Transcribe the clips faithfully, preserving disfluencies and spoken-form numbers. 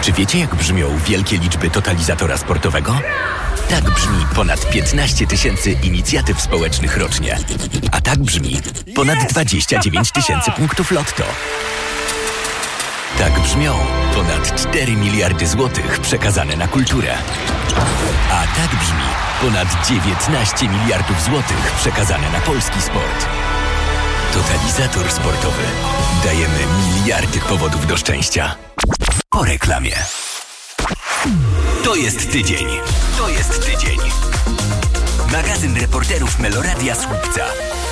Czy wiecie, jak brzmią wielkie liczby totalizatora sportowego? Tak brzmi ponad piętnaście tysięcy inicjatyw społecznych rocznie. A tak brzmi ponad dwadzieścia dziewięć tysięcy punktów lotto. Tak brzmią ponad cztery miliardy złotych przekazane na kulturę. A tak brzmi ponad dziewiętnaście miliardów złotych przekazane na polski sport. Totalizator sportowy. Dajemy miliardy powodów do szczęścia. Po reklamie. To jest tydzień. To jest tydzień. Magazyn reporterów Meloradia Słupca.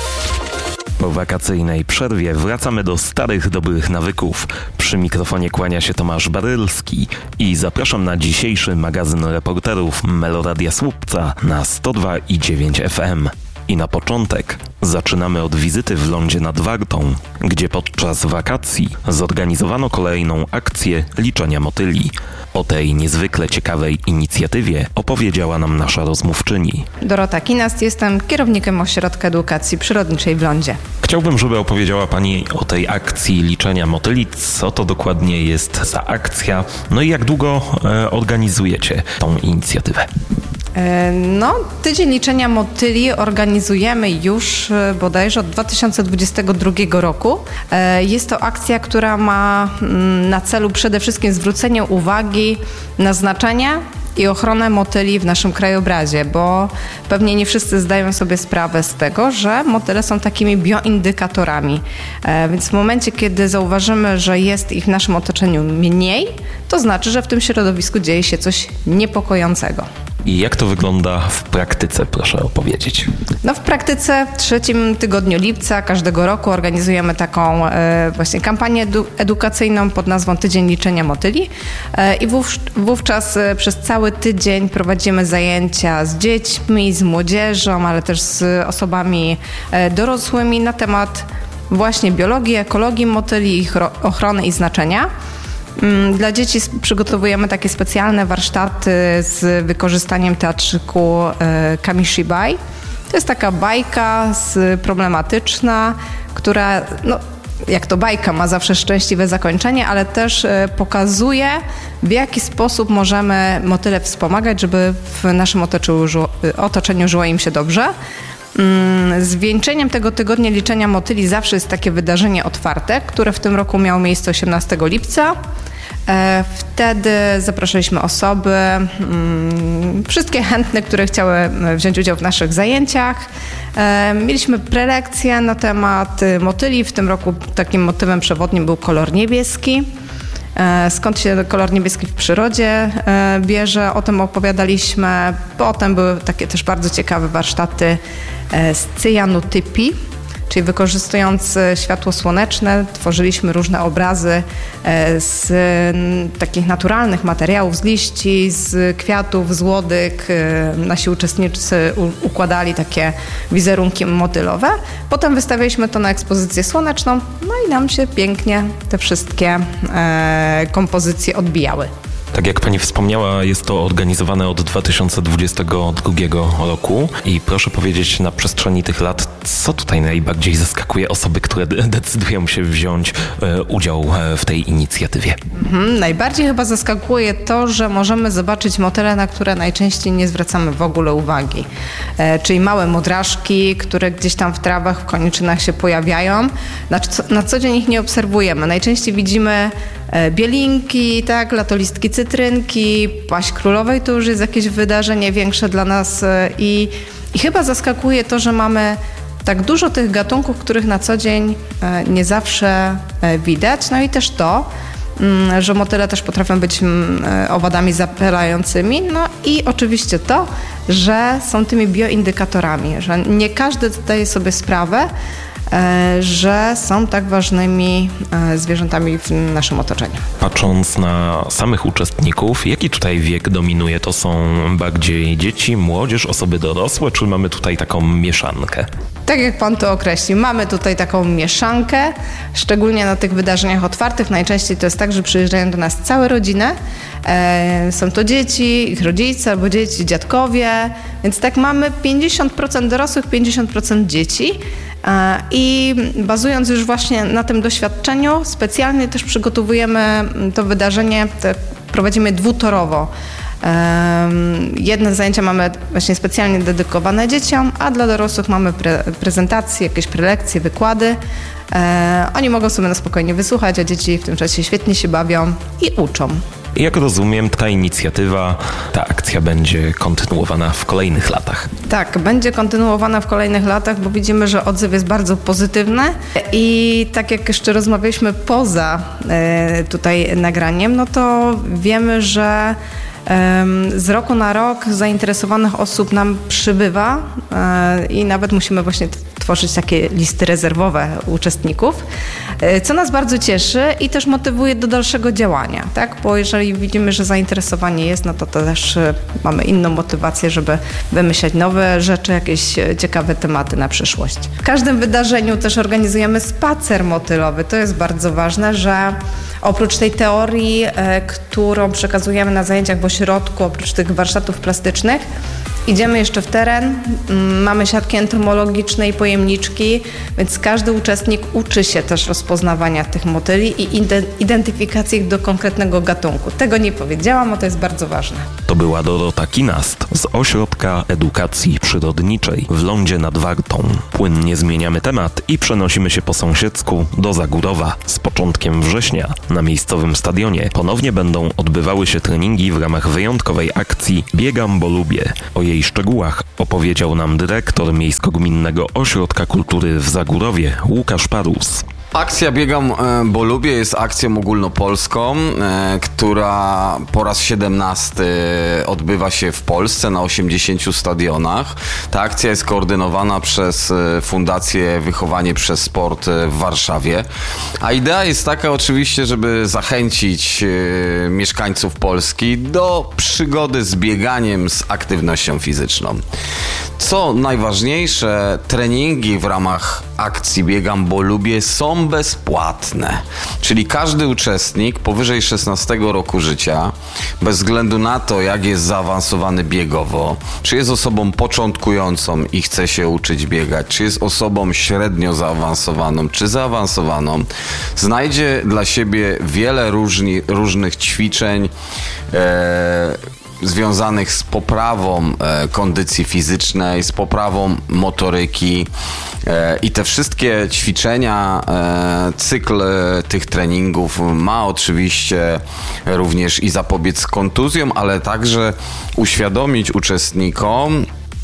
Po wakacyjnej przerwie wracamy do starych, dobrych nawyków. Przy mikrofonie kłania się Tomasz Barylski i zapraszam na dzisiejszy magazyn reporterów Meloradia Słupca na sto dwa i dziewięć F M. I na początek zaczynamy od wizyty w lądzie nad Wartą, gdzie podczas wakacji zorganizowano kolejną akcję liczenia motyli. O tej niezwykle ciekawej inicjatywie opowiedziała nam nasza rozmówczyni. Dorota Kinast, jestem kierownikiem Ośrodka Edukacji Przyrodniczej w Lądzie. Chciałbym, żeby opowiedziała Pani o tej akcji liczenia motyli. Co to dokładnie jest za akcja? No i jak długo e, organizujecie tą inicjatywę? No, Tydzień Liczenia Motyli organizujemy już bodajże od dwa tysiące dwudziestego drugiego roku. Jest to akcja, która ma na celu przede wszystkim zwrócenie uwagi na znaczenie i ochronę motyli w naszym krajobrazie, bo pewnie nie wszyscy zdają sobie sprawę z tego, że motyle są takimi bioindykatorami. Więc w momencie, kiedy zauważymy, że jest ich w naszym otoczeniu mniej, to znaczy, że w tym środowisku dzieje się coś niepokojącego. I jak to wygląda w praktyce, proszę opowiedzieć? No w praktyce w trzecim tygodniu lipca każdego roku organizujemy taką e, właśnie kampanię edu- edukacyjną pod nazwą Tydzień Liczenia Motyli e, i wów, wówczas e, przez cały tydzień prowadzimy zajęcia z dziećmi, z młodzieżą, ale też z osobami e, dorosłymi na temat właśnie biologii, ekologii motyli, ich ro- ochrony i znaczenia. Dla dzieci przygotowujemy takie specjalne warsztaty z wykorzystaniem teatrzyku Kamishibai. To jest taka bajka problematyczna, która, no, jak to bajka, ma zawsze szczęśliwe zakończenie, ale też pokazuje, w jaki sposób możemy motyle wspomagać, żeby w naszym otoczeniu, otoczeniu żyło im się dobrze. Zwieńczeniem tego tygodnia liczenia motyli zawsze jest takie wydarzenie otwarte, które w tym roku miało miejsce osiemnastego lipca. Wtedy zapraszaliśmy osoby, wszystkie chętne, które chciały wziąć udział w naszych zajęciach. Mieliśmy prelekcje na temat motyli. W tym roku takim motywem przewodnim był kolor niebieski. Skąd się kolor niebieski w przyrodzie bierze, o tym opowiadaliśmy. Potem były takie też bardzo ciekawe warsztaty z cyjanotypii, czyli wykorzystując światło słoneczne tworzyliśmy różne obrazy z takich naturalnych materiałów, z liści, z kwiatów, z łodyg. Nasi uczestnicy układali takie wizerunki motylowe. Potem wystawialiśmy to na ekspozycję słoneczną, no i nam się pięknie te wszystkie kompozycje odbijały. Tak jak Pani wspomniała, jest to organizowane od dwa tysiące dwudziestego drugiego roku i proszę powiedzieć, na przestrzeni tych lat, co tutaj najbardziej zaskakuje osoby, które decydują się wziąć e, udział w tej inicjatywie? Mhm, najbardziej chyba zaskakuje to, że możemy zobaczyć motyle, na które najczęściej nie zwracamy w ogóle uwagi. E, czyli małe modraszki, które gdzieś tam w trawach, w koniczynach się pojawiają. Na, na co dzień ich nie obserwujemy. Najczęściej widzimy bielinki, tak, latolistki cytrynki, paść królowej to już jest jakieś wydarzenie większe dla nas i, i chyba zaskakuje to, że mamy tak dużo tych gatunków, których na co dzień nie zawsze widać. No i też to, że motyle też potrafią być owadami zapylającymi. No i oczywiście to, że są tymi bioindykatorami, że nie każdy zdaje sobie sprawę, że są tak ważnymi zwierzętami w naszym otoczeniu. Patrząc na samych uczestników, jaki tutaj wiek dominuje? To są bardziej dzieci, młodzież, osoby dorosłe, czy mamy tutaj taką mieszankę? Tak jak Pan to określił, mamy tutaj taką mieszankę, szczególnie na tych wydarzeniach otwartych. Najczęściej to jest tak, że przyjeżdżają do nas całe rodziny. E, są to dzieci, ich rodzice albo dzieci, dziadkowie, więc tak mamy pięćdziesiąt procent dorosłych, pięćdziesiąt procent dzieci. I bazując już właśnie na tym doświadczeniu, specjalnie też przygotowujemy to wydarzenie, te prowadzimy dwutorowo. Jedne zajęcia mamy właśnie specjalnie dedykowane dzieciom, a dla dorosłych mamy pre- prezentacje, jakieś prelekcje, wykłady. Oni mogą sobie na spokojnie wysłuchać, a dzieci w tym czasie świetnie się bawią i uczą. Jak rozumiem, ta inicjatywa, ta akcja będzie kontynuowana w kolejnych latach. Tak, będzie kontynuowana w kolejnych latach, bo widzimy, że odzew jest bardzo pozytywny i tak jak jeszcze rozmawialiśmy poza tutaj nagraniem, no to wiemy, że z roku na rok zainteresowanych osób nam przybywa i nawet musimy właśnie tworzyć takie listy rezerwowe uczestników, co nas bardzo cieszy i też motywuje do dalszego działania, tak? Bo jeżeli widzimy, że zainteresowanie jest, no to, to też mamy inną motywację, żeby wymyślać nowe rzeczy, jakieś ciekawe tematy na przyszłość. W każdym wydarzeniu też organizujemy spacer motylowy. To jest bardzo ważne, że oprócz tej teorii, którą przekazujemy na zajęciach w ośrodku, oprócz tych warsztatów plastycznych, idziemy jeszcze w teren, mamy siatki entomologiczne i pojemniczki, więc każdy uczestnik uczy się też rozpoznawania tych motyli i identyfikacji ich do konkretnego gatunku. Tego nie powiedziałam, a to jest bardzo ważne. To była Dorota Kinast z Ośrodka Edukacji Przyrodniczej w Lądzie nad Wartą. Płynnie zmieniamy temat i przenosimy się po sąsiedzku do Zagórowa. Z początkiem września na miejscowym stadionie ponownie będą odbywały się treningi w ramach wyjątkowej akcji Biegam, bo lubię. O jej szczegółach opowiedział nam dyrektor Miejsko-Gminnego Ośrodka Kultury w Zagórowie Łukasz Parus. Akcja Biegam, bo lubię jest akcją ogólnopolską, która po raz siedemnasty odbywa się w Polsce na osiemdziesięciu stadionach. Ta akcja jest koordynowana przez Fundację Wychowanie przez Sport w Warszawie. A idea jest taka oczywiście, żeby zachęcić mieszkańców Polski do przygody z bieganiem, z aktywnością fizyczną. Co najważniejsze, treningi w ramach akcji Biegam, bo lubię są bezpłatne. Czyli każdy uczestnik powyżej szesnastego roku życia, bez względu na to, jak jest zaawansowany biegowo, czy jest osobą początkującą i chce się uczyć biegać, czy jest osobą średnio zaawansowaną, czy zaawansowaną, znajdzie dla siebie wiele różni, różnych ćwiczeń, e, związanych z poprawą e, kondycji fizycznej, z poprawą motoryki e, i te wszystkie ćwiczenia, e, cykl tych treningów ma oczywiście również i zapobiec kontuzjom, ale także uświadomić uczestnikom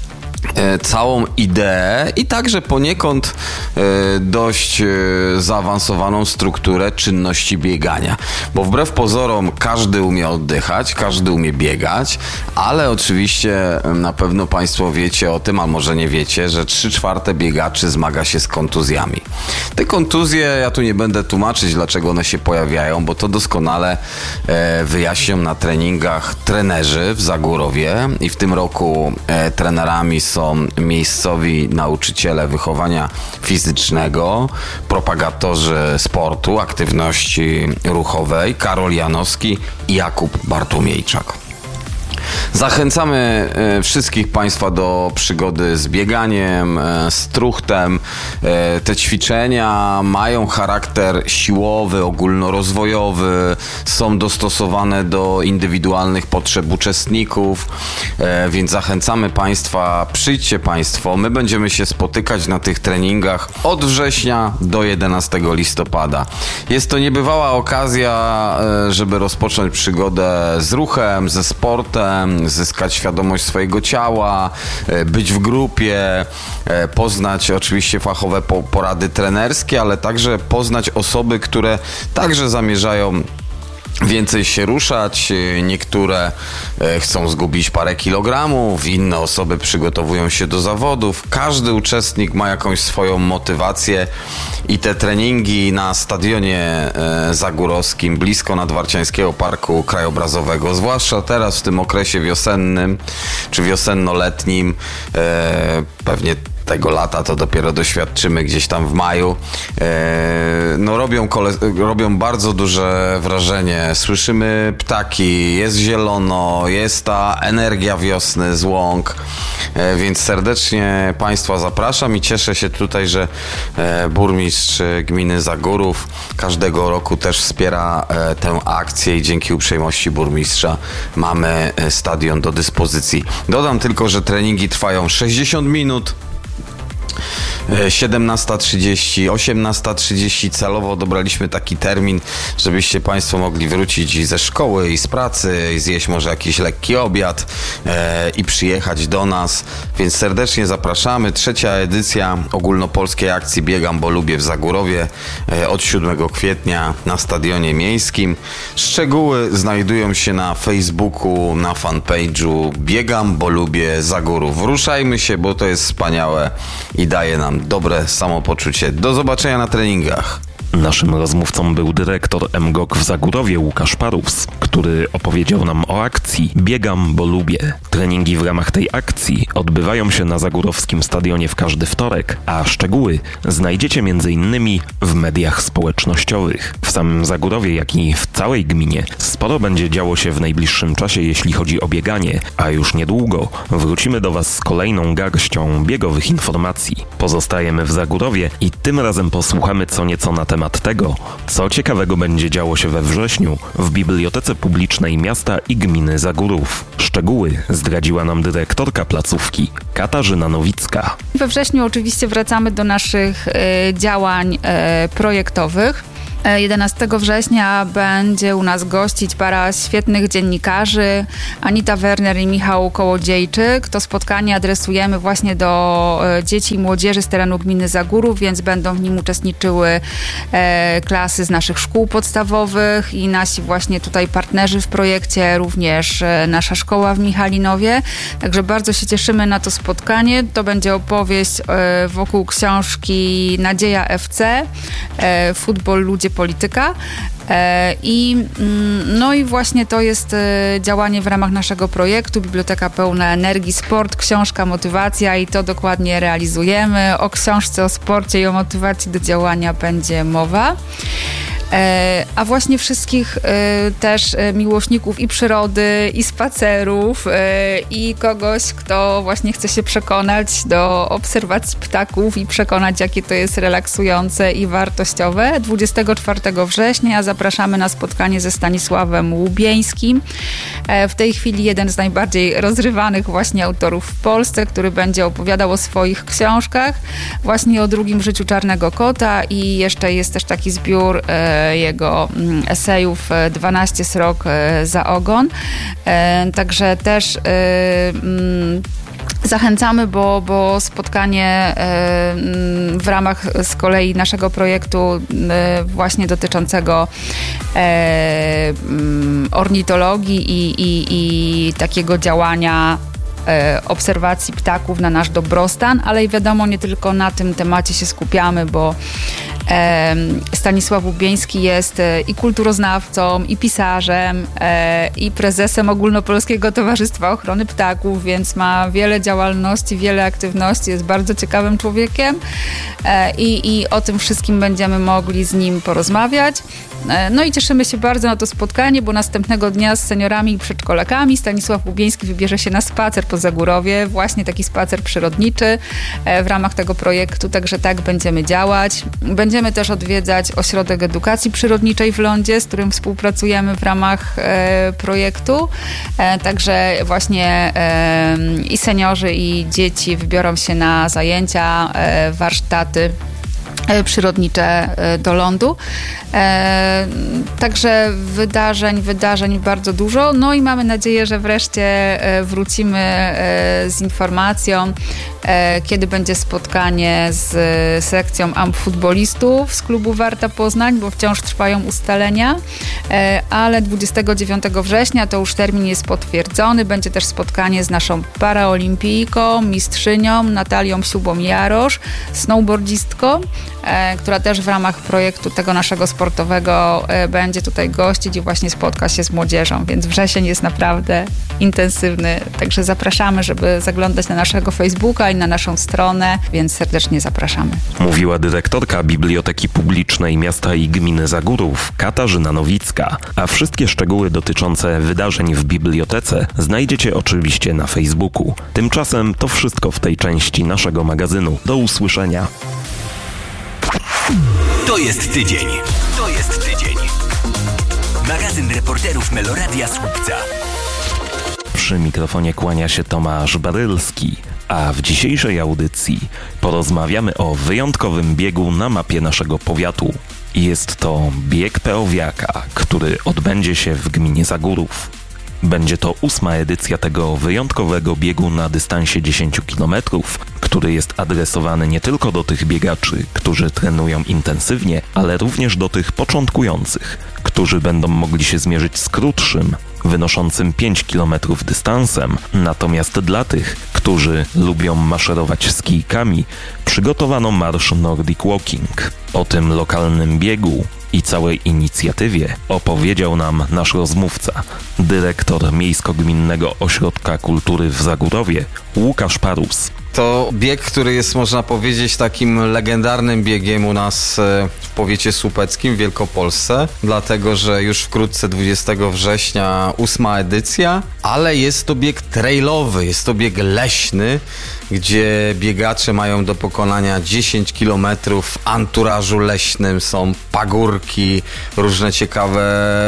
całą ideę i także poniekąd dość zaawansowaną strukturę czynności biegania. Bo wbrew pozorom każdy umie oddychać, każdy umie biegać, ale oczywiście na pewno Państwo wiecie o tym, a może nie wiecie, że trzy czwarte biegaczy zmaga się z kontuzjami. Te kontuzje, ja tu nie będę tłumaczyć, dlaczego one się pojawiają, bo to doskonale wyjaśnią na treningach trenerzy w Zagórowie i w tym roku trenerami są są miejscowi nauczyciele wychowania fizycznego, propagatorzy sportu, aktywności ruchowej, Karol Janowski i Jakub Bartłomiejczak. Zachęcamy wszystkich Państwa do przygody z bieganiem, z truchtem. Te ćwiczenia mają charakter siłowy, ogólnorozwojowy, są dostosowane do indywidualnych potrzeb uczestników, więc zachęcamy Państwa, przyjdźcie Państwo, my będziemy się spotykać na tych treningach od września do jedenastego listopada. Jest to niebywała okazja, żeby rozpocząć przygodę z ruchem, ze sportem, zyskać świadomość swojego ciała, być w grupie, poznać oczywiście fachowe porady trenerskie, ale także poznać osoby, które także zamierzają więcej się ruszać, niektóre chcą zgubić parę kilogramów, inne osoby przygotowują się do zawodów. Każdy uczestnik ma jakąś swoją motywację i te treningi na stadionie zagórowskim blisko Nadwarciańskiego Parku Krajobrazowego, zwłaszcza teraz w tym okresie wiosennym czy wiosenno-letnim, pewnie tego lata to dopiero doświadczymy gdzieś tam w maju. No robią, kole- robią bardzo duże wrażenie. Słyszymy ptaki, jest zielono, jest ta energia wiosny z łąk, więc serdecznie Państwa zapraszam i cieszę się tutaj, że burmistrz gminy Zagórów każdego roku też wspiera tę akcję i dzięki uprzejmości burmistrza mamy stadion do dyspozycji. Dodam tylko, że treningi trwają sześćdziesiąt minut. siedemnasta trzydzieści, osiemnasta trzydzieści celowo dobraliśmy taki termin, żebyście Państwo mogli wrócić ze szkoły i z pracy, i zjeść może jakiś lekki obiad e, i przyjechać do nas, więc serdecznie zapraszamy. Trzecia edycja ogólnopolskiej akcji Biegam, bo lubię w Zagórowie e, od siódmego kwietnia na Stadionie Miejskim. Szczegóły znajdują się na Facebooku, na fanpage'u Biegam, bo lubię Zagórów. Ruszajmy się, bo to jest wspaniałe i daje nam dobre samopoczucie. Do zobaczenia na treningach. Naszym rozmówcą był dyrektor M G O K w Zagórowie Łukasz Parus, który opowiedział nam o akcji Biegam, bo lubię. Treningi w ramach tej akcji odbywają się na Zagórowskim Stadionie w każdy wtorek, a szczegóły znajdziecie między innymi w mediach społecznościowych. W samym Zagórowie, jak i w całej gminie sporo będzie działo się w najbliższym czasie, jeśli chodzi o bieganie, a już niedługo wrócimy do Was z kolejną garścią biegowych informacji. Pozostajemy w Zagórowie i tym razem posłuchamy co nieco na temat tego, co ciekawego będzie działo się we wrześniu w Bibliotece Publicznej Miasta i Gminy Zagórów. Szczegóły zdradziła nam dyrektorka placówki Katarzyna Nowicka. We wrześniu oczywiście wracamy do naszych y, działań y, projektowych. jedenastego września będzie u nas gościć para świetnych dziennikarzy, Anita Werner i Michał Kołodziejczyk. To spotkanie adresujemy właśnie do dzieci i młodzieży z terenu gminy Zagórów, więc będą w nim uczestniczyły klasy z naszych szkół podstawowych i nasi właśnie tutaj partnerzy w projekcie, również nasza szkoła w Michalinowie. Także bardzo się cieszymy na to spotkanie. To będzie opowieść wokół książki Nadzieja F C, Futbol, ludzie, polityka. I, no i właśnie to jest działanie w ramach naszego projektu Biblioteka Pełna Energii, Sport, Książka, Motywacja i to dokładnie realizujemy. O książce, o sporcie i o motywacji do działania będzie mowa. A właśnie wszystkich też miłośników i przyrody, i spacerów, i kogoś, kto właśnie chce się przekonać do obserwacji ptaków i przekonać, jakie to jest relaksujące i wartościowe. dwudziestego czwartego września zapraszamy na spotkanie ze Stanisławem Łubieńskim. W tej chwili jeden z najbardziej rozrywanych właśnie autorów w Polsce, który będzie opowiadał o swoich książkach, właśnie o drugim życiu Czarnego Kota i jeszcze jest też taki zbiór jego esejów dwanaście srok za ogon. Także też zachęcamy, bo, bo spotkanie w ramach z kolei naszego projektu właśnie dotyczącego ornitologii i, i, i takiego działania obserwacji ptaków na nasz dobrostan, ale i wiadomo, nie tylko na tym temacie się skupiamy, bo Stanisław Łubieński jest i kulturoznawcą, i pisarzem, i prezesem Ogólnopolskiego Towarzystwa Ochrony Ptaków, więc ma wiele działalności, wiele aktywności, jest bardzo ciekawym człowiekiem i, i o tym wszystkim będziemy mogli z nim porozmawiać. No i cieszymy się bardzo na to spotkanie, bo następnego dnia z seniorami i przedszkolakami Stanisław Łubieński wybierze się na spacer po Zagórowie, właśnie taki spacer przyrodniczy w ramach tego projektu, także tak będziemy działać. Będziemy też odwiedzać Ośrodek Edukacji Przyrodniczej w Lądzie, z którym współpracujemy w ramach e, projektu, e, także właśnie e, i seniorzy, i dzieci wybiorą się na zajęcia, e, warsztaty przyrodnicze do lądu. E, także wydarzeń, wydarzeń bardzo dużo. No i mamy nadzieję, że wreszcie wrócimy z informacją, e, kiedy będzie spotkanie z sekcją amfutbolistów z klubu Warta Poznań, bo wciąż trwają ustalenia, e, ale dwudziestego dziewiątego września to już termin jest potwierdzony. Będzie też spotkanie z naszą paraolimpijką, mistrzynią Natalią Siubą-Jarosz, snowboardzistką. e, która też w ramach projektu tego naszego sportowego e, będzie tutaj gościć i właśnie spotka się z młodzieżą, więc wrzesień jest naprawdę intensywny, także zapraszamy, żeby zaglądać na naszego Facebooka i na naszą stronę, więc serdecznie zapraszamy. Mówiła dyrektorka Biblioteki Publicznej Miasta i Gminy Zagórów, Katarzyna Nowicka, a wszystkie szczegóły dotyczące wydarzeń w bibliotece znajdziecie oczywiście na Facebooku. Tymczasem to wszystko w tej części naszego magazynu. Do usłyszenia. To jest tydzień. To jest tydzień. Magazyn reporterów Meloradia Słupca. Przy mikrofonie kłania się Tomasz Barylski, a w dzisiejszej audycji porozmawiamy o wyjątkowym biegu na mapie naszego powiatu. Jest to bieg Peowiaka, który odbędzie się w gminie Zagórów. Będzie to ósma edycja tego wyjątkowego biegu na dystansie dziesięć kilometrów, który jest adresowany nie tylko do tych biegaczy, którzy trenują intensywnie, ale również do tych początkujących, którzy będą mogli się zmierzyć z krótszym, wynoszącym pięć kilometrów dystansem. Natomiast dla tych, którzy lubią maszerować z kijkami, przygotowano marsz Nordic Walking. O tym lokalnym biegu i całej inicjatywie opowiedział nam nasz rozmówca, dyrektor Miejsko-Gminnego Ośrodka Kultury w Zagórowie, Łukasz Parus. To bieg, który jest, można powiedzieć, takim legendarnym biegiem u nas w powiecie słupeckim, w Wielkopolsce, dlatego że już wkrótce dwudziestego września ósma edycja, ale jest to bieg trailowy, jest to bieg leśny, gdzie biegacze mają do pokonania dziesięć kilometrów w anturażu leśnym, są pagórki, różne ciekawe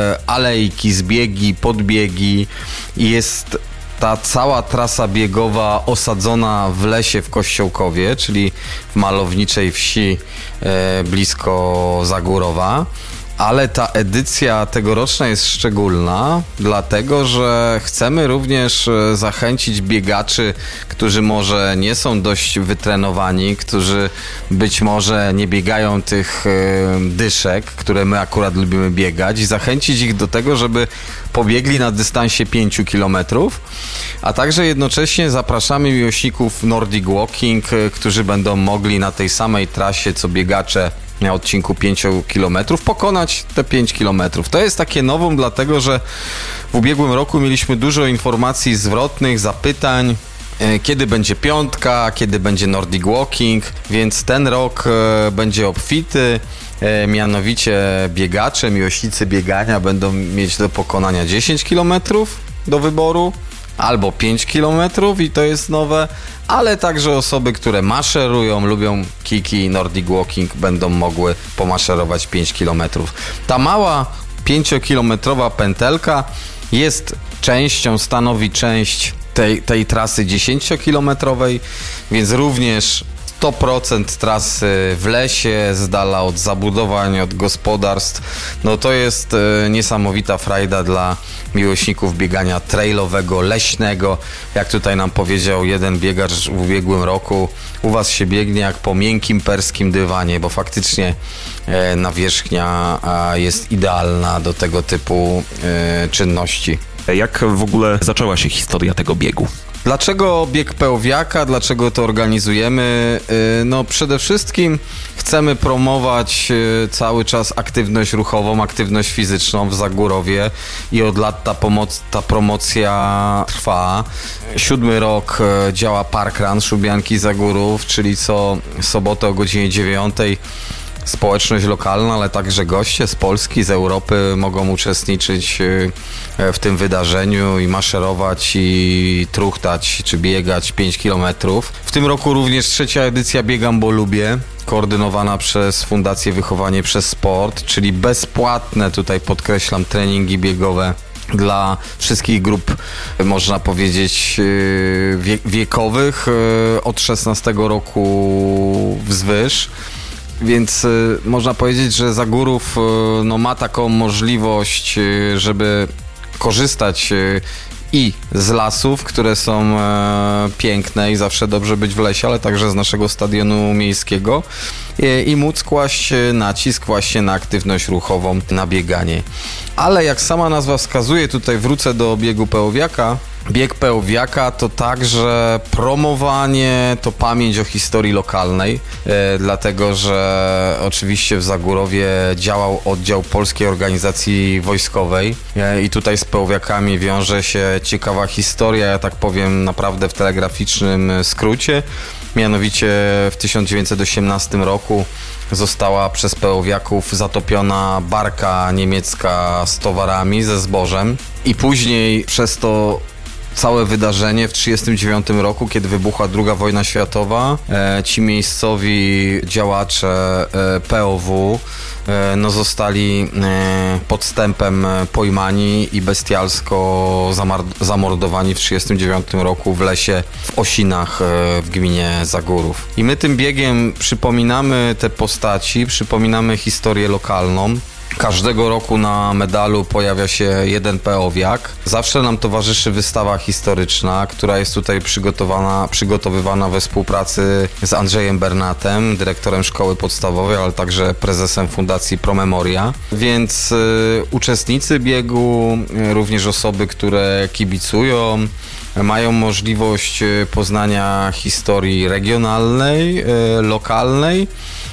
alejki, zbiegi, podbiegi i jest ta cała trasa biegowa osadzona w lesie w Kościołkowie, czyli w malowniczej wsi e, blisko Zagórowa. Ale ta edycja tegoroczna jest szczególna, dlatego że chcemy również zachęcić biegaczy, którzy może nie są dość wytrenowani, którzy być może nie biegają tych dyszek, które my akurat lubimy biegać, i zachęcić ich do tego, żeby pobiegli na dystansie pięć kilometrów, a także jednocześnie zapraszamy miłośników Nordic Walking, którzy będą mogli na tej samej trasie co biegacze na odcinku pięć kilometrów pokonać te pięć kilometrów. To jest takie novum, dlatego że w ubiegłym roku mieliśmy dużo informacji zwrotnych, zapytań, kiedy będzie piątka, kiedy będzie Nordic Walking, więc ten rok będzie obfity. Mianowicie biegacze, miłośnicy biegania będą mieć do pokonania dziesięć kilometrów do wyboru, albo pięć kilometrów i to jest nowe, ale także osoby, które maszerują, lubią kiki i Nordic Walking, będą mogły pomaszerować pięć kilometrów. Ta mała pięciokilometrowa pętelka jest częścią, stanowi część tej, tej trasy dziesięciokilometrowej, więc również sto procent trasy w lesie, z dala od zabudowań, od gospodarstw. No to jest e, niesamowita frajda dla miłośników biegania trailowego, leśnego. Jak tutaj nam powiedział jeden biegacz w ubiegłym roku, u was się biegnie jak po miękkim perskim dywanie, bo faktycznie e, nawierzchnia e, jest idealna do tego typu e, czynności. Jak w ogóle zaczęła się historia tego biegu? Dlaczego bieg Peowiaka? Dlaczego to organizujemy? No przede wszystkim chcemy promować cały czas aktywność ruchową, aktywność fizyczną w Zagórowie i od lat ta, pomoc, ta promocja trwa. Siódmy rok działa Parkrun Szubianki Zagórów, czyli co sobotę o godzinie dziewiątej społeczność lokalna, ale także goście z Polski, z Europy mogą uczestniczyć w tym wydarzeniu i maszerować i truchtać czy biegać pięć kilometrów. W tym roku również trzecia edycja Biegam, bo lubię, koordynowana przez Fundację Wychowanie przez Sport, czyli bezpłatne, tutaj podkreślam, treningi biegowe dla wszystkich grup, można powiedzieć, wie- wiekowych od szesnastego roku wzwyż. Więc y, można powiedzieć, że Zagórów y, no, ma taką możliwość, y, żeby korzystać y, i z lasów, które są e, piękne i zawsze dobrze być w lesie, ale także z naszego stadionu miejskiego i, i móc kłaść nacisk właśnie na aktywność ruchową, na bieganie. Ale jak sama nazwa wskazuje, tutaj wrócę do biegu Peowiaka, Bieg Pełwiaka to także promowanie, to pamięć o historii lokalnej, e, dlatego że oczywiście w Zagórowie działał oddział Polskiej Organizacji Wojskowej e, i tutaj z Pełwiakami wiąże się ciekawa historia, ja tak powiem naprawdę w telegraficznym skrócie. Mianowicie w tysiąc dziewięćset osiemnastym roku została przez Pełwiaków zatopiona barka niemiecka z towarami, ze zbożem i później przez to całe wydarzenie w tysiąc dziewięćset trzydziestym dziewiątym roku, kiedy wybuchła druga wojna światowa, e, ci miejscowi działacze e, P O W e, no, zostali e, podstępem pojmani i bestialsko zamar- zamordowani w tysiąc dziewięćset trzydziestym dziewiątym roku w lesie w Osinach e, w gminie Zagórów. I my tym biegiem przypominamy te postaci, przypominamy historię lokalną. Każdego roku na medalu pojawia się jeden peowiak. Zawsze nam towarzyszy wystawa historyczna, która jest tutaj przygotowana, przygotowywana we współpracy z Andrzejem Bernatem, dyrektorem szkoły podstawowej, ale także prezesem Fundacji Promemoria. Więc y, uczestnicy biegu, y, również osoby, które kibicują, mają możliwość poznania historii regionalnej, y, lokalnej,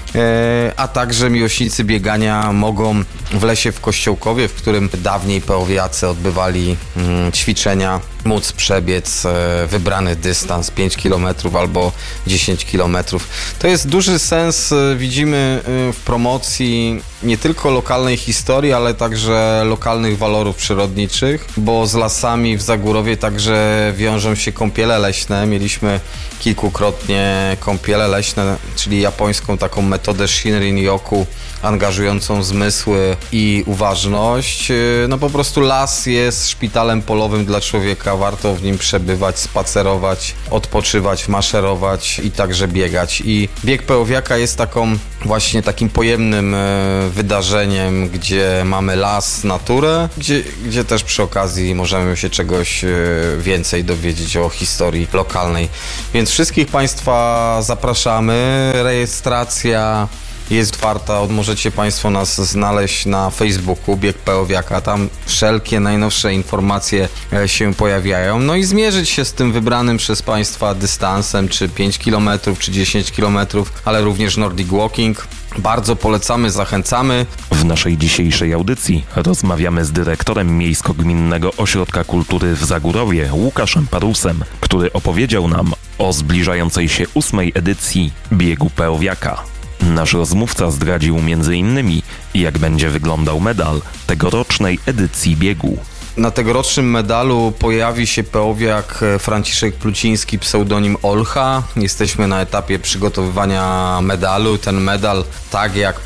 a także miłośnicy biegania mogą w lesie w Kościołkowie, w którym dawniej peowiacy odbywali mm, ćwiczenia, móc przebiec e, wybrany dystans pięć kilometrów albo dziesięć kilometrów. To jest duży sens, e, widzimy e, w promocji nie tylko lokalnej historii, ale także lokalnych walorów przyrodniczych, bo z lasami w Zagórowie także wiążą się kąpiele leśne. Mieliśmy kilkukrotnie kąpiele leśne, czyli japońską taką metodę Shinrin-yoku, angażującą zmysły i uważność. No po prostu las jest szpitalem polowym dla człowieka, warto w nim przebywać, spacerować, odpoczywać, maszerować i także biegać. I bieg peowiaka jest taką właśnie takim pojemnym wydarzeniem, gdzie mamy las, naturę, gdzie, gdzie też przy okazji możemy się czegoś więcej dowiedzieć o historii lokalnej. Więc wszystkich Państwa zapraszamy. Rejestracja jest otwarta, możecie Państwo nas znaleźć na Facebooku Bieg Peowiaka, tam wszelkie najnowsze informacje się pojawiają. No i zmierzyć się z tym wybranym przez Państwa dystansem, czy pięć kilometrów, czy dziesięć kilometrów, ale również Nordic Walking. Bardzo polecamy, zachęcamy. W naszej dzisiejszej audycji rozmawiamy z dyrektorem Miejsko-Gminnego Ośrodka Kultury w Zagórowie, Łukaszem Parusem, który opowiedział nam o zbliżającej się ósmej edycji Biegu Peowiaka. Nasz rozmówca zdradził między innymi, jak będzie wyglądał medal tegorocznej edycji biegu. Na tegorocznym medalu pojawi się peowiak Franciszek Pluciński, pseudonim Olcha. Jesteśmy na etapie przygotowywania medalu. Ten medal, tak jak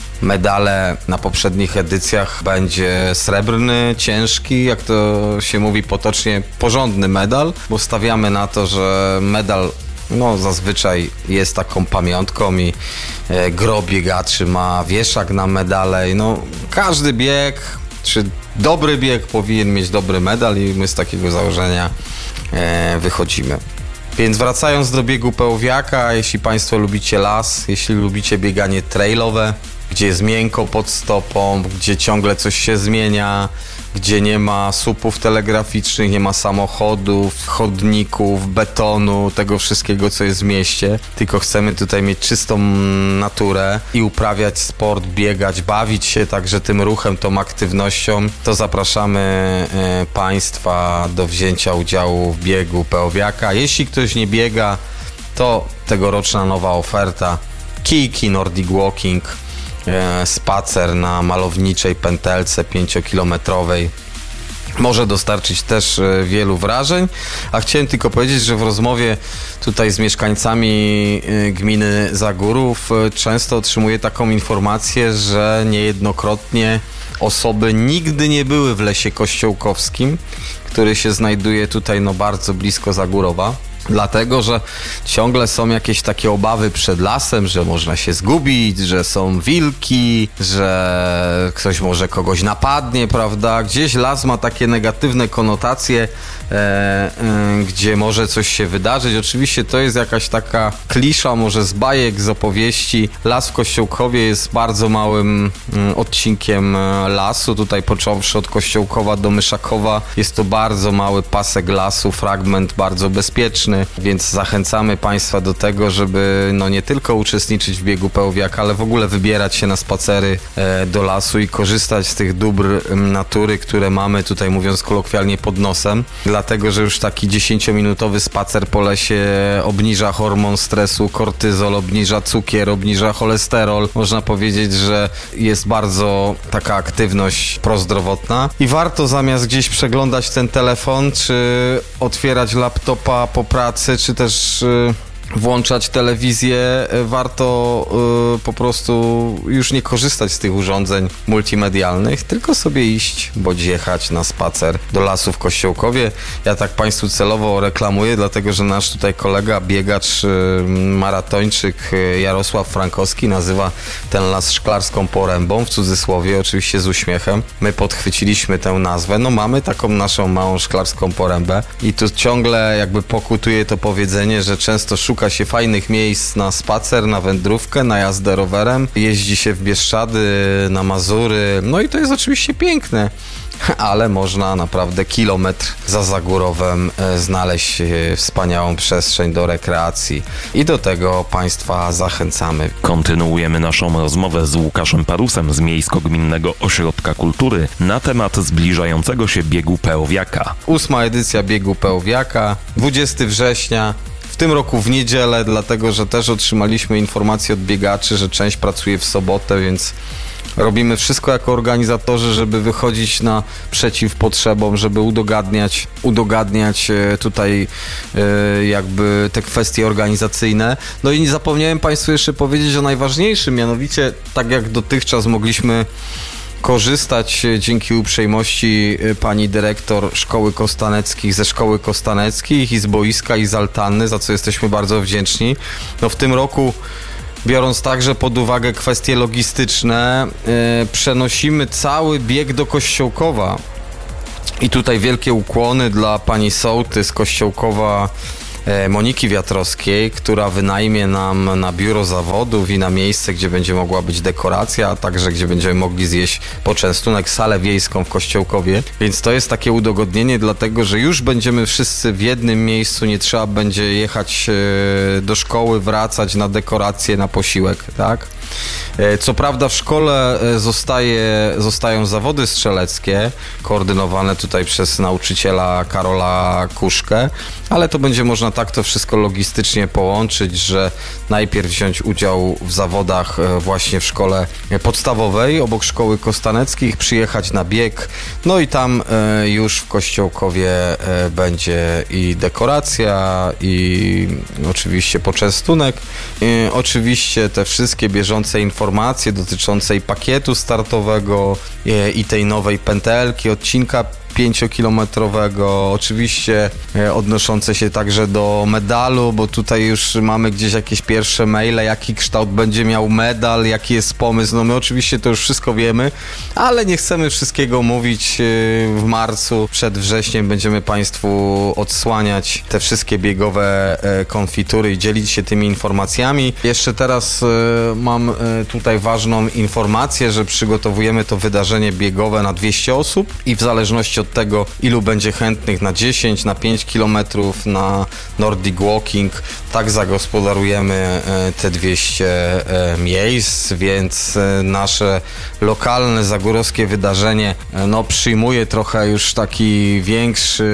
medale na poprzednich edycjach, będzie srebrny, ciężki, jak to się mówi potocznie, porządny medal, bo stawiamy na to, że medal no zazwyczaj jest taką pamiątką i e, gro biegaczy ma wieszak na medale i no każdy bieg, czy dobry bieg powinien mieć dobry medal i my z takiego założenia e, wychodzimy. Więc wracając do biegu peowiaka, jeśli Państwo lubicie las, jeśli lubicie bieganie trailowe, gdzie jest miękko pod stopą, gdzie ciągle coś się zmienia, gdzie nie ma słupów telegraficznych, nie ma samochodów, chodników, betonu, tego wszystkiego, co jest w mieście, tylko chcemy tutaj mieć czystą naturę i uprawiać sport, biegać, bawić się także tym ruchem, tą aktywnością, to zapraszamy e, Państwa do wzięcia udziału w biegu peowiaka. Jeśli ktoś nie biega, to tegoroczna nowa oferta kijki, Nordic Walking, spacer na malowniczej pętelce pięciokilometrowej może dostarczyć też wielu wrażeń, a chciałem tylko powiedzieć, że w rozmowie tutaj z mieszkańcami gminy Zagórów często otrzymuję taką informację, że niejednokrotnie osoby nigdy nie były w Lesie Kościołkowskim, który się znajduje tutaj no bardzo blisko Zagórowa. Dlatego, że ciągle są jakieś takie obawy przed lasem, że można się zgubić, że są wilki, że ktoś może kogoś napadnie, prawda? Gdzieś las ma takie negatywne konotacje, e, e, gdzie może coś się wydarzyć. Oczywiście to jest jakaś taka klisza, może z bajek, z opowieści. Las w Kościołkowie jest bardzo małym mm, odcinkiem lasu. Tutaj począwszy od Kościołkowa do Myszakowa jest to bardzo mały pasek lasu, fragment bardzo bezpieczny. Więc zachęcamy Państwa do tego, żeby no nie tylko uczestniczyć w biegu Pełwiaka, ale w ogóle wybierać się na spacery e, do lasu i korzystać z tych dóbr m, natury, które mamy tutaj, mówiąc kolokwialnie, pod nosem. Dlatego, że już taki dziesięciominutowy spacer po lesie obniża hormon stresu, kortyzol, obniża cukier, obniża cholesterol. Można powiedzieć, że jest bardzo taka aktywność prozdrowotna i warto zamiast gdzieś przeglądać ten telefon, czy otwierać laptopa po pracy, czy też y, włączać telewizję, warto y, po prostu już nie korzystać z tych urządzeń multimedialnych, tylko sobie iść bądź jechać na spacer do lasu w Kościołkowie. Ja tak Państwu celowo reklamuję, dlatego że nasz tutaj kolega, biegacz, y, maratończyk Jarosław Frankowski nazywa ten las Szklarską Porębą, w cudzysłowie, oczywiście z uśmiechem. My podchwyciliśmy tę nazwę, no mamy taką naszą małą Szklarską Porębę i tu ciągle jakby pokutuje to powiedzenie, że często szuka się fajnych miejsc na spacer, na wędrówkę, na jazdę rowerem. Jeździ się w Bieszczady, na Mazury. No i to jest oczywiście piękne, ale można naprawdę kilometr za Zagórowem znaleźć wspaniałą przestrzeń do rekreacji. I do tego Państwa zachęcamy. Kontynuujemy naszą rozmowę z Łukaszem Parusem z Miejsko-Gminnego Ośrodka Kultury na temat zbliżającego się biegu Pełwiaka. Ósma edycja biegu Pełwiaka, dwudziestego września. W tym roku w niedzielę, dlatego że też otrzymaliśmy informację od biegaczy, że część pracuje w sobotę, więc robimy wszystko jako organizatorzy, żeby wychodzić naprzeciw potrzebom, żeby udogadniać, udogadniać tutaj jakby te kwestie organizacyjne. No i nie zapomniałem Państwu jeszcze powiedzieć o najważniejszym, mianowicie tak jak dotychczas mogliśmy korzystać dzięki uprzejmości pani dyrektor Szkoły Kostaneckich, ze Szkoły Kostaneckich i z boiska i z altanny, za co jesteśmy bardzo wdzięczni. No w tym roku, biorąc także pod uwagę kwestie logistyczne, yy, przenosimy cały bieg do Kościołkowa. I tutaj wielkie ukłony dla pani sołtys Kościołkowa, Moniki Wiatrowskiej, która wynajmie nam na biuro zawodów i na miejsce, gdzie będzie mogła być dekoracja, a także gdzie będziemy mogli zjeść poczęstunek, salę wiejską w Kościołkowie. Więc to jest takie udogodnienie, dlatego że już będziemy wszyscy w jednym miejscu, nie trzeba będzie jechać do szkoły, wracać na dekorację, na posiłek, tak? Co prawda w szkole zostaje, zostają zawody strzeleckie, koordynowane tutaj przez nauczyciela Karola Kuszkę, ale to będzie można tak to wszystko logistycznie połączyć, że najpierw wziąć udział w zawodach właśnie w szkole podstawowej obok Szkoły Kostaneckich, przyjechać na bieg, no i tam już w Kościołkowie będzie i dekoracja, i oczywiście poczęstunek, i oczywiście te wszystkie bieżące informacje dotyczące i pakietu startowego, i tej nowej pętelki, odcinka pięciokilometrowego, oczywiście odnoszące się także do medalu, bo tutaj już mamy gdzieś jakieś pierwsze maile, jaki kształt będzie miał medal, jaki jest pomysł. No my oczywiście to już wszystko wiemy, ale nie chcemy wszystkiego mówić w marcu. Przed wrześniem będziemy Państwu odsłaniać te wszystkie biegowe konfitury i dzielić się tymi informacjami. Jeszcze teraz mam tutaj ważną informację, że przygotowujemy to wydarzenie biegowe na dwieście osób i w zależności od tego, ilu będzie chętnych na dziesięć, na pięć kilometrów, na Nordic Walking, tak zagospodarujemy te dwieście miejsc, więc nasze lokalne, zagórowskie wydarzenie no, przyjmuje trochę już taki większy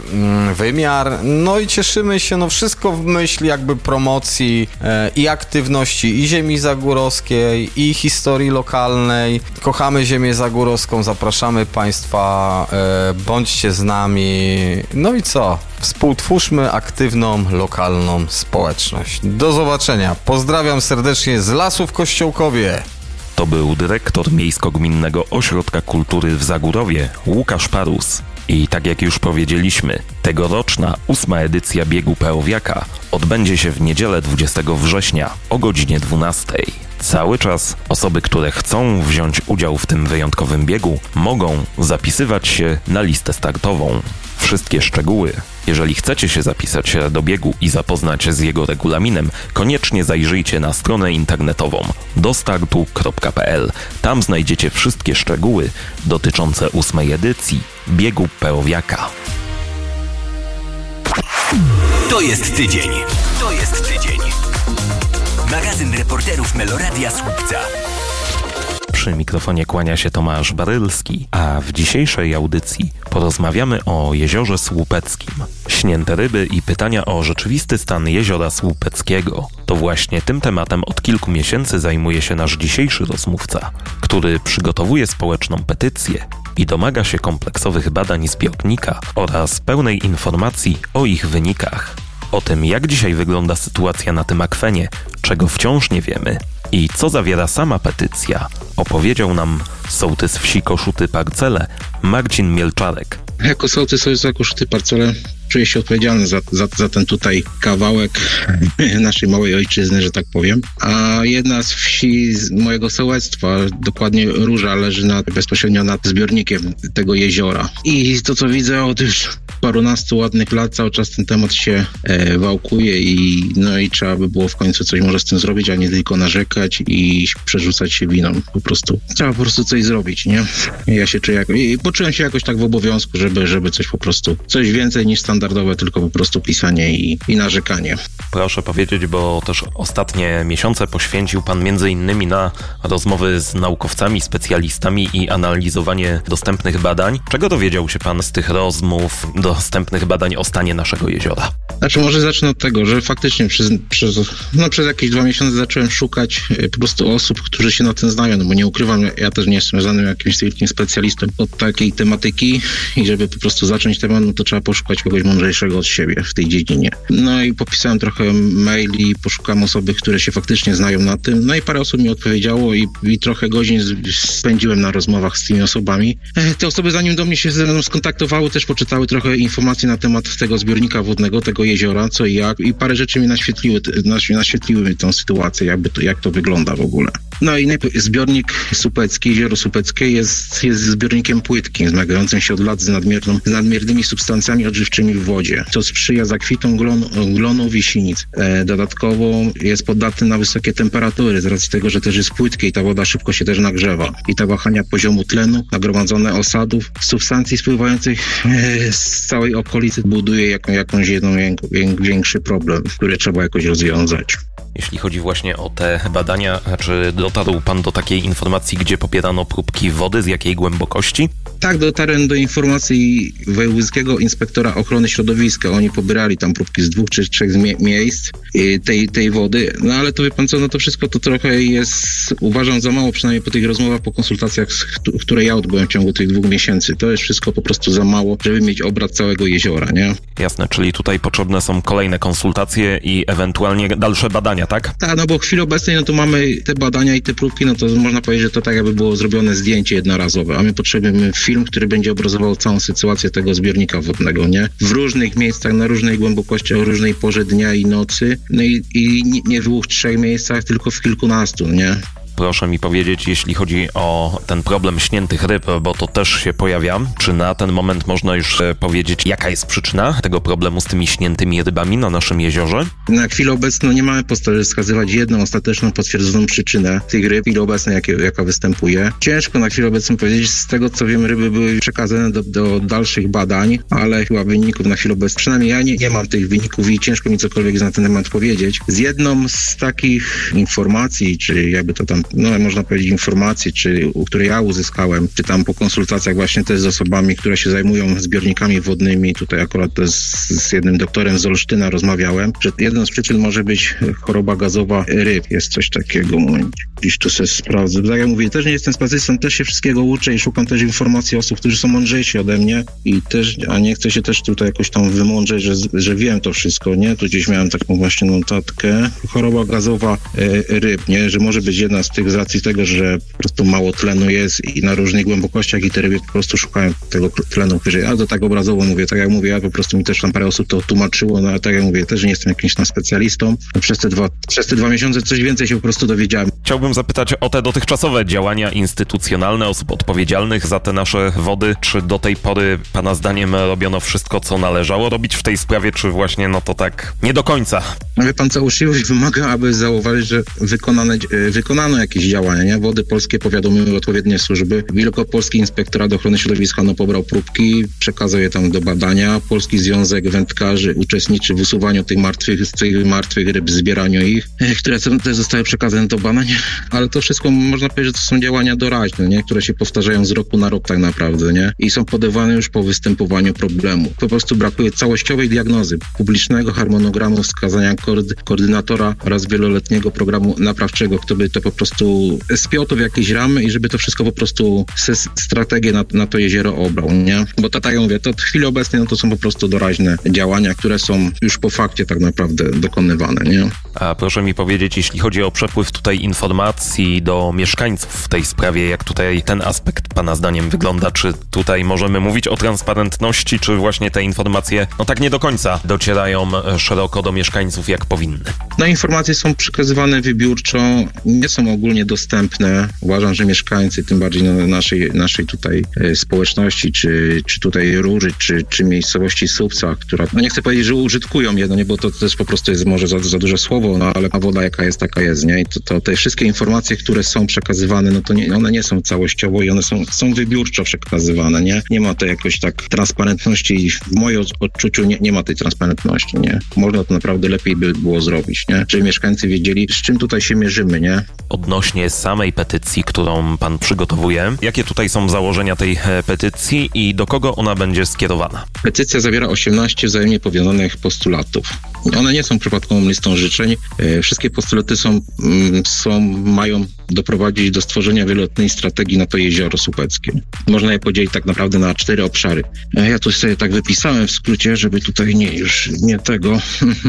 wymiar, no i cieszymy się, no wszystko w myśl jakby promocji i aktywności i ziemi zagórowskiej, i historii lokalnej. Kochamy ziemię zagórowską, zapraszamy Państwa, bądźcie z nami, no i co? Współtwórzmy aktywną, lokalną społeczność. Do zobaczenia. Pozdrawiam serdecznie z lasu w Kościołkowie. To był dyrektor Miejsko-Gminnego Ośrodka Kultury w Zagórowie, Łukasz Parus. I tak jak już powiedzieliśmy, tegoroczna ósma edycja biegu Peowiaka odbędzie się w niedzielę dwudziestego września o godzinie dwunastej. Cały czas osoby, które chcą wziąć udział w tym wyjątkowym biegu, mogą zapisywać się na listę startową. Wszystkie szczegóły, jeżeli chcecie się zapisać do biegu i zapoznać z jego regulaminem, koniecznie zajrzyjcie na stronę internetową dostartu kropka p l. Tam znajdziecie wszystkie szczegóły dotyczące ósmej edycji biegu Peowiaka. To jest tydzień. To jest tydzień. Magazyn reporterów Meloradia Słupca. Przy mikrofonie kłania się Tomasz Barylski, a w dzisiejszej audycji porozmawiamy o jeziorze Słupeckim. Śnięte ryby i pytania o rzeczywisty stan jeziora Słupeckiego. To właśnie tym tematem od kilku miesięcy zajmuje się nasz dzisiejszy rozmówca, który przygotowuje społeczną petycję i domaga się kompleksowych badań zbiornika oraz pełnej informacji o ich wynikach. O tym, jak dzisiaj wygląda sytuacja na tym akwenie, czego wciąż nie wiemy i co zawiera sama petycja, opowiedział nam sołtys wsi Koszuty Parcele Marcin Mielczarek. Jako sołtys wsi Koszuty Parcele czuję się odpowiedzialny za, za, za ten tutaj kawałek naszej małej ojczyzny, że tak powiem. A jedna z wsi z mojego sołectwa, dokładnie Róża, leży nad, bezpośrednio nad zbiornikiem tego jeziora. I to, co widzę od już parunastu ładnych lat, cały czas ten temat się e, wałkuje i no i trzeba by było w końcu coś może z tym zrobić, a nie tylko narzekać i przerzucać się winą. Po prostu trzeba po prostu coś zrobić, nie? Ja się czuję jako, i poczułem się jakoś tak w obowiązku, żeby, żeby coś po prostu, coś więcej niż standardowe, tylko po prostu pisanie i, i narzekanie. Proszę powiedzieć, bo też ostatnie miesiące poświęcił Pan między innymi na rozmowy z naukowcami, specjalistami i analizowanie dostępnych badań. Czego dowiedział się Pan z tych rozmów, dostępnych badań o stanie naszego jeziora? Znaczy może zacznę od tego, że faktycznie przez, przez, no przez jakieś dwa miesiące zacząłem szukać po prostu osób, którzy się na tym znają, no bo nie ukrywam, ja też nie jestem żadnym jakimś wielkim specjalistą od takiej tematyki i żeby po prostu zacząć temat, no to trzeba poszukać kogoś mądrzejszego od siebie w tej dziedzinie. No i popisałem trochę maili, poszukałem osoby, które się faktycznie znają na tym, no i parę osób mi odpowiedziało i, i trochę godzin spędziłem na rozmowach z tymi osobami. Te osoby zanim do mnie się ze mną skontaktowały, też poczytały trochę informacji na temat tego zbiornika wodnego, tego jeziora, co i jak i parę rzeczy mi naświetliły, naświetliły mi tą sytuację, jakby to, jak to wygląda w ogóle. No i najpierw zbiornik Słupecki, jezioro Słupeckie jest, jest zbiornikiem płytkim, zmagającym się od lat z, nadmierną, z nadmiernymi substancjami odżywczymi w wodzie, co sprzyja zakwitom glonu, glonów i sinic. E, dodatkowo jest podatny na wysokie temperatury, z racji tego, że też jest płytkie i ta woda szybko się też nagrzewa. I ta wahania poziomu tlenu, nagromadzone osadów, substancji spływających e, z całej okolicy buduje jaką, jakąś jedną większy problem, który trzeba jakoś rozwiązać. Jeśli chodzi właśnie o te badania, czy dotarł Pan do takiej informacji, gdzie popierano próbki wody, z jakiej głębokości? Tak, dotarłem do informacji wojewódzkiego inspektora ochrony środowiska. Oni pobierali tam próbki z dwóch czy trzech mie- miejsc tej, tej wody. No ale to wie pan co, no to wszystko to trochę jest, uważam, za mało, przynajmniej po tych rozmowach, po konsultacjach, które ja odbyłem w ciągu tych dwóch miesięcy. To jest wszystko po prostu za mało, żeby mieć obraz całego jeziora, nie? Jasne, czyli tutaj potrzebne są kolejne konsultacje i ewentualnie dalsze badania, tak? Tak, no bo w chwili obecnej no to mamy te badania i te próbki, no to można powiedzieć, że to tak jakby było zrobione zdjęcie jednorazowe, a my potrzebujemy film, który będzie obrazował całą sytuację tego zbiornika wodnego, nie? W różnych miejscach, na różnej głębokości, o różnej porze dnia i nocy, no i, i nie w dwóch, trzech miejscach, tylko w kilkunastu, nie? Proszę mi powiedzieć, jeśli chodzi o ten problem śniętych ryb, bo to też się pojawia, czy na ten moment można już powiedzieć, jaka jest przyczyna tego problemu z tymi śniętymi rybami na naszym jeziorze? Na chwilę obecną nie mamy podstawy wskazywać jedną ostateczną, potwierdzoną przyczynę tych ryb, chwili obecnej, jakie, jaka występuje. Ciężko na chwilę obecną powiedzieć, z tego co wiem, ryby były przekazane do, do dalszych badań, ale chyba wyników na chwilę obecną, przynajmniej ja nie, nie mam tych wyników i ciężko mi cokolwiek na ten temat powiedzieć. Z jedną z takich informacji, czy jakby to tam no można powiedzieć informacji, czy, które ja uzyskałem, czy tam po konsultacjach właśnie też z osobami, które się zajmują zbiornikami wodnymi, tutaj akurat z, z jednym doktorem z Olsztyna rozmawiałem, że jedną z przyczyn może być choroba gazowa ryb, jest coś takiego. Gdzieś to sobie sprawdzę. Tak jak mówię, też nie jestem specjalistą, też się wszystkiego uczę i szukam też informacji osób, którzy są mądrzejsi ode mnie i też, a nie chcę się też tutaj jakoś tam wymądrzeć, że, że wiem to wszystko, nie? Tu gdzieś miałem taką właśnie notatkę. Choroba gazowa e, ryb, nie? Że może być jedna z z racji tego, że po prostu mało tlenu jest i na różnych głębokościach i te ryby po prostu szukają tego tlenu wyżej. Ale to tak obrazowo mówię, tak jak mówię, ja po prostu mi też tam parę osób to tłumaczyło, no ale tak jak mówię, też nie jestem jakimś tam specjalistą. Przez te dwa, przez te dwa miesiące coś więcej się po prostu dowiedziałem. Chciałbym zapytać o te dotychczasowe działania instytucjonalne osób odpowiedzialnych za te nasze wody. Czy do tej pory pana zdaniem robiono wszystko, co należało robić w tej sprawie, czy właśnie no to tak nie do końca? No wie pan co, uczciwość wymaga, aby zauważyć, że wykonane, wykonano jakieś działania, nie? Wody Polskie powiadomiły odpowiednie służby. Wielkopolski Inspektorat Ochrony Środowiska no, pobrał próbki, przekazał je tam do badania. Polski Związek Wędkarzy uczestniczy w usuwaniu tych martwych, z tych martwych ryb, zbieraniu ich, które też zostały przekazane do badań. Ale to wszystko można powiedzieć, że to są działania doraźne, nie? Które się powtarzają z roku na rok tak naprawdę, nie? I są podawane już po występowaniu problemu. Po prostu brakuje całościowej diagnozy, publicznego harmonogramu wskazania koord- koordynatora oraz wieloletniego programu naprawczego, który by to po prostu spiął to w jakieś ramy i żeby to wszystko po prostu strategię na, na to jezioro obrał, nie? Bo to tak jak mówię, to w chwili obecnej no to są po prostu doraźne działania, które są już po fakcie tak naprawdę dokonywane, nie? A proszę mi powiedzieć, jeśli chodzi o przepływ tutaj informacji do mieszkańców w tej sprawie, jak tutaj ten aspekt pana zdaniem wygląda? Czy tutaj możemy mówić o transparentności, czy właśnie te informacje no tak nie do końca docierają szeroko do mieszkańców, jak powinny? No informacje są przekazywane wybiórczo, nie są ogólnie dostępne. Uważam, że mieszkańcy, tym bardziej no, naszej, naszej tutaj e, społeczności, czy, czy tutaj Róży, czy, czy miejscowości Słupca, która, no nie chcę powiedzieć, że użytkują je, no nie, bo to też po prostu jest może za, za duże słowo, no ale a woda jaka jest, taka jest, nie? I to, to te wszystkie informacje, które są przekazywane, no to nie, one nie są całościowo i one są, są wybiórczo przekazywane, nie? Nie ma to jakoś tak transparentności, w moim odczuciu nie, nie ma tej transparentności, nie? Można to naprawdę lepiej by było zrobić, nie? Żeby mieszkańcy wiedzieli, z czym tutaj się mierzymy, nie? Odnośnie samej petycji, którą pan przygotowuje, jakie tutaj są założenia tej petycji i do kogo ona będzie skierowana? Petycja zawiera osiemnaście wzajemnie powiązanych postulatów. One nie są przypadkową listą życzeń. Wszystkie postulaty są, są, mają doprowadzić do stworzenia wieloletniej strategii na to jezioro słupeckie. Można je podzielić tak naprawdę na cztery obszary. Ja tu sobie tak wypisałem w skrócie, żeby tutaj nie już nie tego.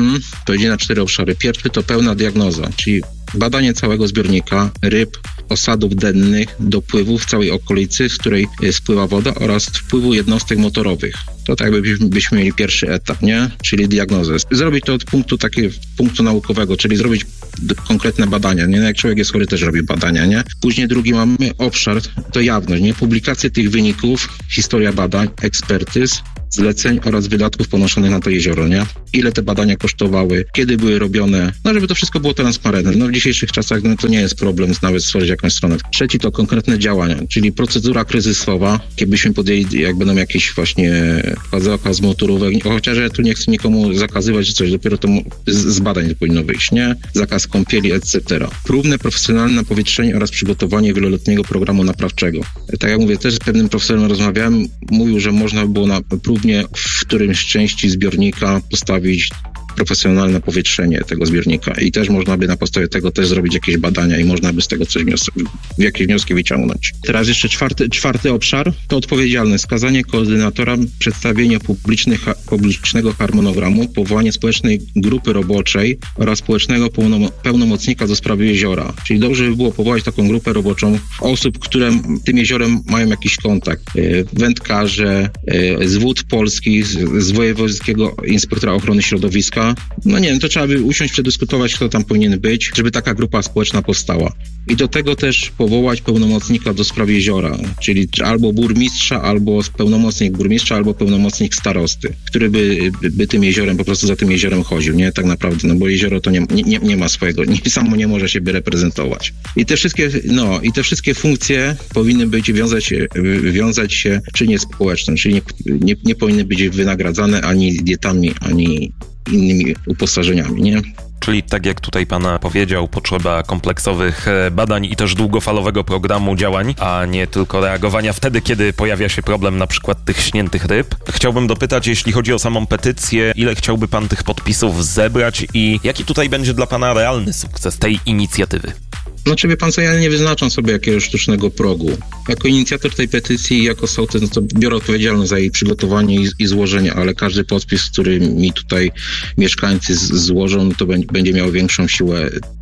To idzie na cztery obszary. Pierwszy to pełna diagnoza, czyli badanie całego zbiornika, ryb, osadów dennych, dopływów w całej okolicy, z której spływa woda oraz wpływu jednostek motorowych. To tak jakbyśmy byśmy mieli pierwszy etap, nie? Czyli diagnozę. Zrobić to od punktu takiego, punktu naukowego, czyli zrobić konkretne badania, nie? Jak człowiek jest chory, też robi badania, nie? Później drugi mamy obszar, to jawność, nie? Publikację tych wyników, historia badań, ekspertyz, zleceń oraz wydatków ponoszonych na to jezioro, nie? Ile te badania kosztowały, kiedy były robione, no żeby to wszystko było transparentne. No w dzisiejszych czasach no, to nie jest problem nawet stworzyć jakąś stronę. Trzeci to konkretne działania, czyli procedura kryzysowa, kiedybyśmy podjęli, jak będą jakieś właśnie zakaz motorówek, chociaż ja tu nie chcę nikomu zakazywać, że coś, dopiero to z, z badań powinno wyjść, nie? Zakaz kąpieli, et cetera. Próbne, profesjonalne powietrzenie oraz przygotowanie wieloletniego programu naprawczego. Tak jak mówię, też z pewnym profesorem rozmawiałem, mówił, że można by było na próbnie w którymś części zbiornika postawić profesjonalne powietrzenie tego zbiornika i też można by na podstawie tego też zrobić jakieś badania i można by z tego coś wnios- jakieś wnioski wyciągnąć. Teraz jeszcze czwarty, czwarty obszar to odpowiedzialne skazanie koordynatora, przedstawienie publicznych, publicznego harmonogramu, powołanie społecznej grupy roboczej oraz społecznego pełnom- pełnomocnika do sprawy jeziora. Czyli dobrze by było powołać taką grupę roboczą osób, które tym jeziorem mają jakiś kontakt. Wędkarze, z Wód Polskich, z, z Wojewódzkiego Inspektora Ochrony Środowiska. No nie wiem, to trzeba by usiąść, przedyskutować, kto tam powinien być, żeby taka grupa społeczna powstała. I do tego też powołać pełnomocnika do spraw jeziora, czyli albo burmistrza, albo pełnomocnik burmistrza, albo pełnomocnik starosty, który by, by, by tym jeziorem, po prostu za tym jeziorem chodził, nie? Tak naprawdę, no bo jezioro to nie, nie, nie ma swojego, nie, samo nie może siebie reprezentować. I te wszystkie, no, i te wszystkie funkcje powinny być, wiązać się, wiązać się w czynie społecznym, czyli nie, nie, nie powinny być wynagradzane ani dietami, ani innymi uposażeniami, nie? Czyli tak jak tutaj pan powiedział, potrzeba kompleksowych badań i też długofalowego programu działań, a nie tylko reagowania wtedy, kiedy pojawia się problem na przykład tych śniętych ryb. Chciałbym dopytać, jeśli chodzi o samą petycję, ile chciałby pan tych podpisów zebrać i jaki tutaj będzie dla pana realny sukces tej inicjatywy? Znaczy, wie pan co, ja nie wyznaczam sobie jakiegoś sztucznego progu. Jako inicjator tej petycji, jako sołtys, no to biorę odpowiedzialność za jej przygotowanie i, i złożenie, ale każdy podpis, który mi tutaj mieszkańcy z, złożą, no to będzie, będzie miał większą siłę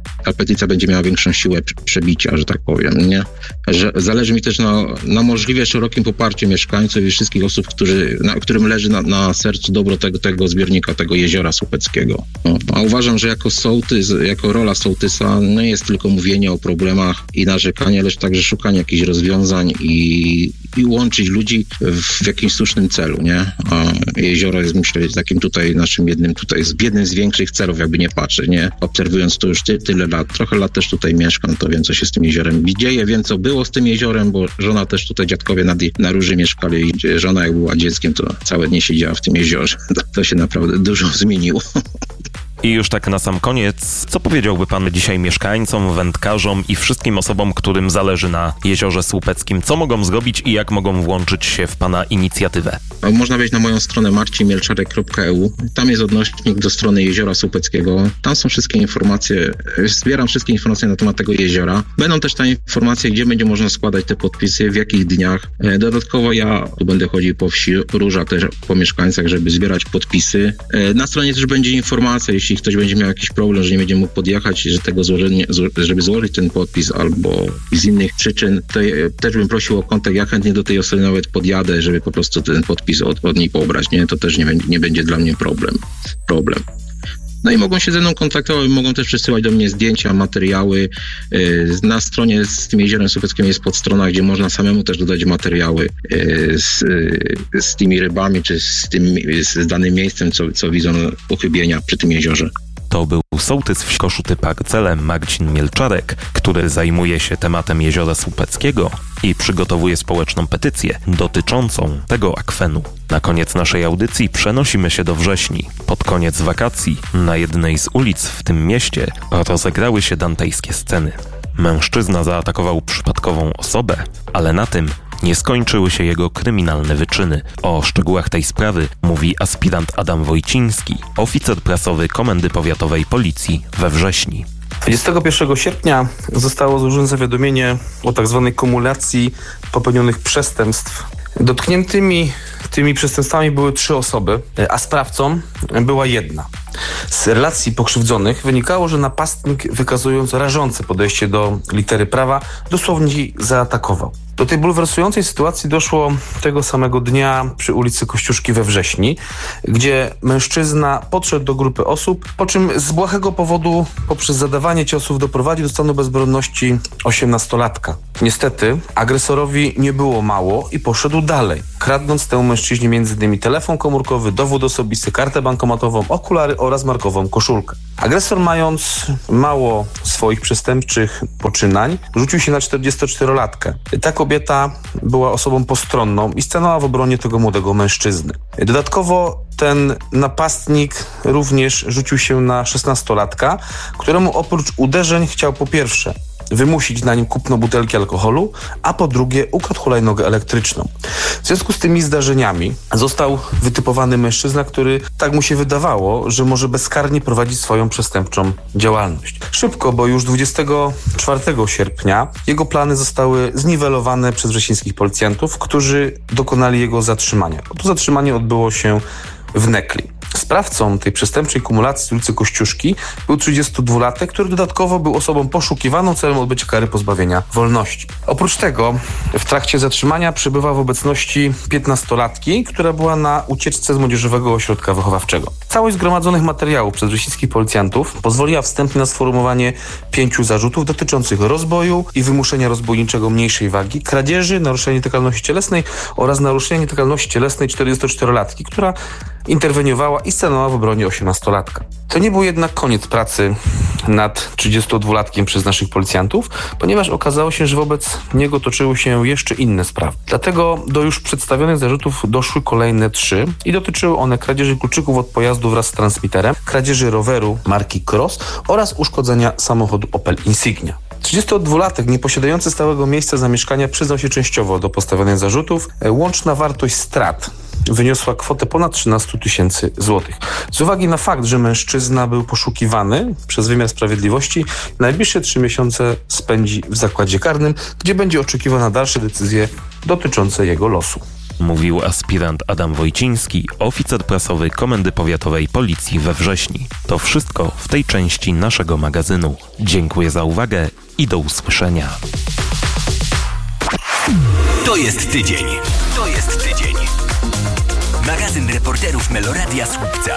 ta petycja będzie miała większą siłę przebicia, że tak powiem, nie? Że zależy mi też na, na możliwie szerokim poparciu mieszkańców i wszystkich osób, którzy, na, którym leży na, na sercu dobro tego, tego zbiornika, tego jeziora Słupeckiego. No, a uważam, że jako sołtys, jako rola sołtysa nie jest tylko mówienie o problemach i narzekanie, lecz także szukanie jakichś rozwiązań i, i łączyć ludzi w jakimś słusznym celu, nie? A jezioro jest, myślę, takim tutaj naszym jednym tutaj, jednym z większych celów, jakby nie patrzeć, nie? Obserwując to już ty, tyle lat, trochę lat też tutaj mieszkam, to wiem, co się z tym jeziorem dzieje, wiem, co było z tym jeziorem, bo żona też tutaj, dziadkowie na, na Róży mieszkali, żona jak była dzieckiem, to całe dnie siedziała w tym jeziorze. To, to się naprawdę dużo zmieniło. I już tak na sam koniec, co powiedziałby pan dzisiaj mieszkańcom, wędkarzom i wszystkim osobom, którym zależy na Jeziorze Słupeckim? Co mogą zrobić i jak mogą włączyć się w pana inicjatywę? Można wejść na moją stronę marcin mielczarek kropka e u. Tam jest odnośnik do strony Jeziora Słupeckiego. Tam są wszystkie informacje, zbieram wszystkie informacje na temat tego jeziora. Będą też tam informacje, gdzie będzie można składać te podpisy, w jakich dniach. Dodatkowo ja tu będę chodził po wsi Róża, też po mieszkańcach, żeby zbierać podpisy. Na stronie też będzie informacja, jeśli ktoś będzie miał jakiś problem, że nie będzie mógł podjechać, że tego złożenie, żeby złożyć ten podpis albo z innych przyczyn, to też bym prosił o kontakt. Ja chętnie do tej osoby nawet podjadę, żeby po prostu ten podpis od, od niej pobrać. Nie? To też nie, nie będzie dla mnie problem. problem. No i mogą się ze mną kontaktować, mogą też przesyłać do mnie zdjęcia, materiały. Na stronie z tym Jeziorem Słupeckim jest podstrona, gdzie można samemu też dodać materiały z, z tymi rybami, czy z tym z danym miejscem, co, co widzą uchybienia przy tym jeziorze. To był sołtys wsi Koszuty Parcele Marcin Mielczarek, który zajmuje się tematem Jeziora Słupeckiego i przygotowuje społeczną petycję dotyczącą tego akwenu. Na koniec naszej audycji przenosimy się do Wrześni. Pod koniec wakacji na jednej z ulic w tym mieście rozegrały się dantejskie sceny. Mężczyzna zaatakował przypadkową osobę, ale na tym nie skończyły się jego kryminalne wyczyny. O szczegółach tej sprawy mówi aspirant Adam Wojciński, oficer prasowy Komendy Powiatowej Policji we Wrześni. dwudziestego pierwszego sierpnia zostało złożone zawiadomienie o tzw. kumulacji popełnionych przestępstw. Dotkniętymi tymi przestępstwami były trzy osoby, a sprawcą była jedna. Z relacji pokrzywdzonych wynikało, że napastnik, wykazując rażące podejście do litery prawa, dosłownie zaatakował. Do tej bulwersującej sytuacji doszło tego samego dnia przy ulicy Kościuszki we Wrześni, gdzie mężczyzna podszedł do grupy osób, po czym z błahego powodu poprzez zadawanie ciosów doprowadził do stanu bezbronności osiemnastolatka. Niestety agresorowi nie było mało i poszedł dalej, kradnąc temu mężczyźnie między innymi telefon komórkowy, dowód osobisty, kartę bankomatową, okulary oraz markową koszulkę. Agresor, mając mało swoich przestępczych poczynań, rzucił się na czterdziestoczterolatkę. Ta kobieta była osobą postronną i stanęła w obronie tego młodego mężczyzny. Dodatkowo ten napastnik również rzucił się na szesnastolatka, któremu oprócz uderzeń chciał po pierwsze wymusić na nim kupno butelki alkoholu, a po drugie ukradł hulajnogę elektryczną. W związku z tymi zdarzeniami został wytypowany mężczyzna, który, tak mu się wydawało, że może bezkarnie prowadzić swoją przestępczą działalność. Szybko, bo już dwudziestego czwartego sierpnia jego plany zostały zniwelowane przez wrzesińskich policjantów, którzy dokonali jego zatrzymania. To zatrzymanie odbyło się w Nekli. Sprawcą tej przestępczej kumulacji z ulicy Kościuszki był trzydziestodwulatek, który dodatkowo był osobą poszukiwaną celem odbycia kary pozbawienia wolności. Oprócz tego w trakcie zatrzymania przebywa w obecności piętnastolatki, która była na ucieczce z młodzieżowego ośrodka wychowawczego. Całość zgromadzonych materiałów przez wrzesińskich policjantów pozwoliła wstępnie na sformułowanie pięciu zarzutów dotyczących rozboju i wymuszenia rozbójniczego mniejszej wagi, kradzieży, naruszenia nietykalności cielesnej oraz naruszenia nietykalności cielesnej czterdziestoczterolatki, która interweniowała i stanęła w obronie osiemnastolatka. To nie był jednak koniec pracy nad trzydziestodwulatkiem przez naszych policjantów, ponieważ okazało się, że wobec niego toczyły się jeszcze inne sprawy. Dlatego do już przedstawionych zarzutów doszły kolejne trzy i dotyczyły one kradzieży kluczyków od pojazdu wraz z transmiterem, kradzieży roweru marki Cross oraz uszkodzenia samochodu Opel Insignia. trzydziestodwulatek nieposiadający stałego miejsca zamieszkania przyznał się częściowo do postawionych zarzutów. Łączna wartość strat wyniosła kwotę ponad trzynaście tysięcy złotych. Z uwagi na fakt, że mężczyzna był poszukiwany przez wymiar sprawiedliwości, najbliższe trzy miesiące spędzi w zakładzie karnym, gdzie będzie oczekiwał na dalsze decyzje dotyczące jego losu. Mówił aspirant Adam Wojciński, oficer prasowy Komendy Powiatowej Policji we Wrześni. To wszystko w tej części naszego magazynu. Dziękuję za uwagę i do usłyszenia. To jest tydzień. To jest tydzień. Magazyn reporterów Meloradia Słupca.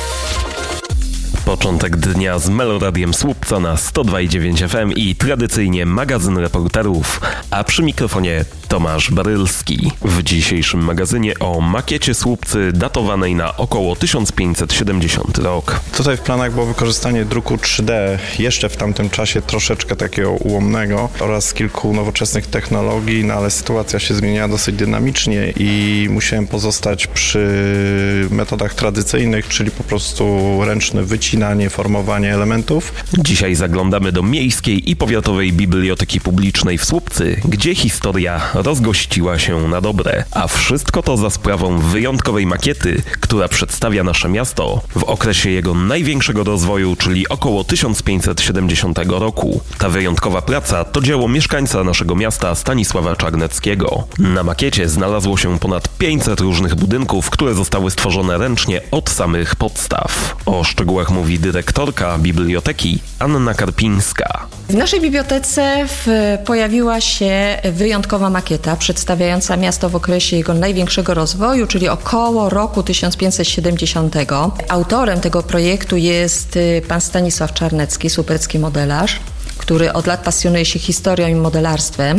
Początek dnia z Meloradiem Słupca na sto dwa i dziewięć F M i tradycyjnie magazyn reporterów, a przy mikrofonie Tomasz Barylski. W dzisiejszym magazynie o makiecie Słupcy datowanej na około tysiąc pięćset siedemdziesiąty rok. Tutaj w planach było wykorzystanie druku trzy D, jeszcze w tamtym czasie troszeczkę takiego ułomnego oraz kilku nowoczesnych technologii, no ale sytuacja się zmieniała dosyć dynamicznie i musiałem pozostać przy metodach tradycyjnych, czyli po prostu ręczne wycinanie, formowanie elementów. Dzisiaj zaglądamy do Miejskiej i Powiatowej Biblioteki Publicznej w Słupcy, gdzie historia rozgościła się na dobre. A wszystko to za sprawą wyjątkowej makiety, która przedstawia nasze miasto w okresie jego największego rozwoju, czyli około tysiąc pięćset siedemdziesiątego roku. Ta wyjątkowa praca to dzieło mieszkańca naszego miasta Stanisława Czarneckiego. Na makiecie znalazło się ponad pięćset różnych budynków, które zostały stworzone ręcznie od samych podstaw. O szczegółach mówi dyrektorka biblioteki Anna Karpińska. W naszej bibliotece w, pojawiła się wyjątkowa makieta przedstawiająca miasto w okresie jego największego rozwoju, czyli około roku tysiąc pięćset siedemdziesiątego. Autorem tego projektu jest pan Stanisław Czarnecki, słupecki modelarz, który od lat pasjonuje się historią i modelarstwem.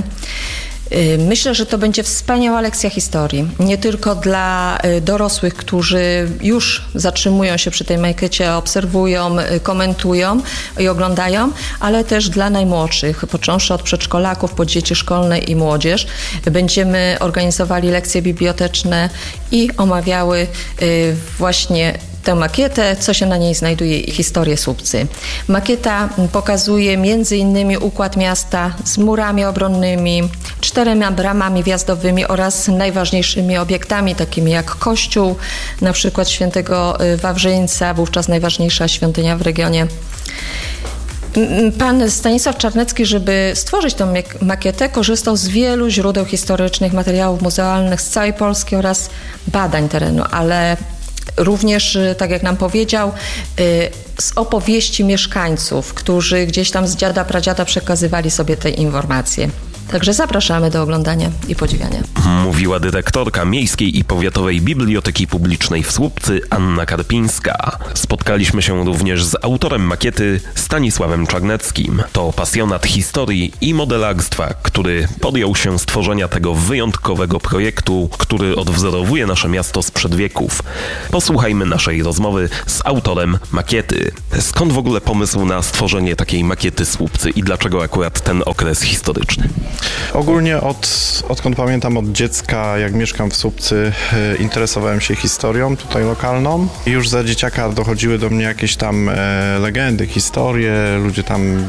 Myślę, że to będzie wspaniała lekcja historii, nie tylko dla dorosłych, którzy już zatrzymują się przy tej makiecie, obserwują, komentują i oglądają, ale też dla najmłodszych, począwszy od przedszkolaków po dzieci szkolne i młodzież. Będziemy organizowali lekcje biblioteczne i omawiały właśnie tę makietę, co się na niej znajduje i historię Słupcy. Makieta pokazuje między innymi układ miasta z murami obronnymi, czterema bramami wjazdowymi oraz najważniejszymi obiektami, takimi jak kościół, na przykład świętego Wawrzyńca, wówczas najważniejsza świątynia w regionie. Pan Stanisław Czarnecki, żeby stworzyć tę makietę, korzystał z wielu źródeł historycznych, materiałów muzealnych z całej Polski oraz badań terenu, ale również, tak jak nam powiedział, z opowieści mieszkańców, którzy gdzieś tam z dziada, pradziada przekazywali sobie te informacje. Także zapraszamy do oglądania i podziwiania. Mówiła dyrektorka Miejskiej i Powiatowej Biblioteki Publicznej w Słupcy Anna Karpińska. Spotkaliśmy się również z autorem makiety Stanisławem Czarneckim. To pasjonat historii i modelarstwa, który podjął się stworzenia tego wyjątkowego projektu, który odwzorowuje nasze miasto sprzed wieków. Posłuchajmy naszej rozmowy z autorem makiety. Skąd w ogóle pomysł na stworzenie takiej makiety Słupcy i dlaczego akurat ten okres historyczny? Ogólnie od, odkąd pamiętam od dziecka, jak mieszkam w Słupcy, e, interesowałem się historią tutaj lokalną. I już za dzieciaka dochodziły do mnie jakieś tam e, legendy, historie, ludzie tam